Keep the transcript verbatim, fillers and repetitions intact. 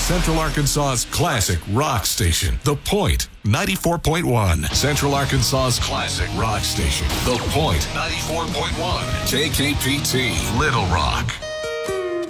Central Arkansas's classic rock station, The Point, ninety-four point one. Central Arkansas's classic rock station, The Point, ninety-four point one. K K P T, Little Rock.